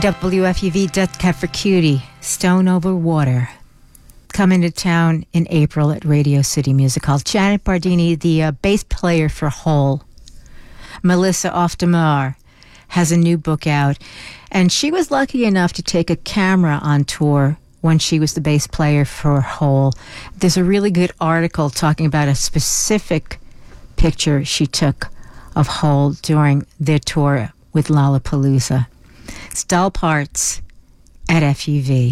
WFUV Death Cab for Cutie, Stone Over Water. Coming to town in April at Radio City Music Hall. Janet Bardini, the bass player for Hole. Melissa Oftemar has a new book out. And she was lucky enough to take a camera on tour when she was the bass player for Hole. There's a really good article talking about a specific picture she took of Hole during their tour with Lollapalooza. It's Dull Parts at FUV.